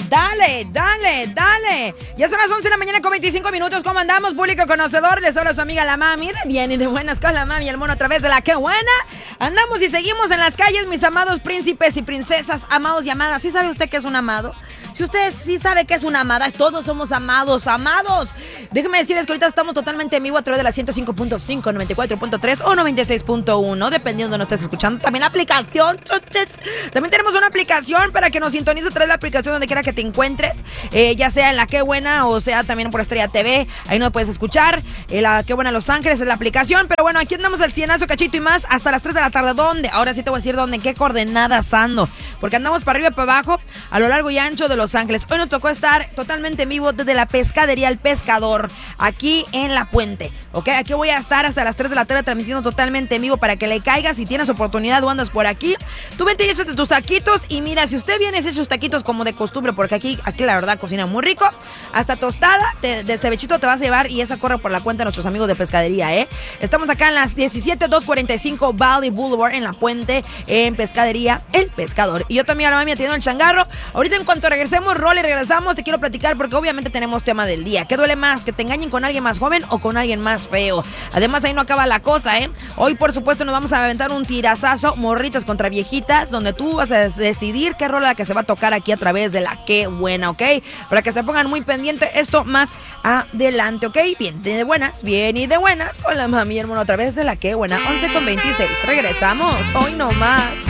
Dale, dale, dale. Ya son las 11 de la mañana con 25 minutos. ¿Cómo andamos, público conocedor? Les habla su amiga la mami. De bien y de buenas con la mami y el mono a través de la que buena. Andamos y seguimos en las calles, mis amados príncipes y princesas, amados y amadas. ¿Sí sabe usted qué es un amado? Si usted sí sabe que es una amada, todos somos amados, amados. Déjeme decirles que ahorita estamos totalmente en vivo a través de la 105.5, 94.3 o 96.1, dependiendo de donde estés escuchando. También la aplicación, chuches. También tenemos una aplicación para que nos sintonice a través de la aplicación donde quiera que te encuentres, ya sea en La Qué Buena o sea también por Estrella TV. Ahí nos puedes escuchar. La Qué Buena Los Ángeles es la aplicación. Pero bueno, aquí andamos al cienazo, cachito y más hasta las 3 de la tarde. ¿Dónde? Ahora sí te voy a decir dónde, en qué coordenadas ando. Porque andamos para arriba y para abajo, a lo largo y ancho de Los Ángeles. Hoy nos tocó estar totalmente en vivo desde la pescadería El Pescador, aquí en La Puente, ¿ok? Aquí voy a estar hasta las 3 de la tarde transmitiendo totalmente en vivo para que le caigas. Si tienes oportunidad o andas por aquí, tú vete y échate tus taquitos. Y mira, si usted viene y se echa sus taquitos como de costumbre, porque aquí la verdad cocina muy rico, hasta tostada de cebechito te vas a llevar, y esa corre por la cuenta de nuestros amigos de pescadería, ¿eh? Estamos acá en las 17245 Valley Boulevard en La Puente, en pescadería El Pescador. Y yo también a la mami atiendo el changarro. Ahorita en cuanto regresemos, y regresamos, te quiero platicar porque obviamente tenemos tema del día. ¿Qué duele más? ¿Que te engañen con alguien más joven o con alguien más feo? Además, ahí no acaba la cosa, ¿eh? Hoy, por supuesto, nos vamos a aventar un tirazazo, morritas contra viejitas, donde tú vas a decidir qué rola que se va a tocar aquí a través de La Qué Buena, ¿ok? Para que se pongan muy pendientes, esto más adelante, ¿ok? Bien y de buenas, con la mami y el mono a través de La Qué Buena, 11:26. Regresamos, hoy no más.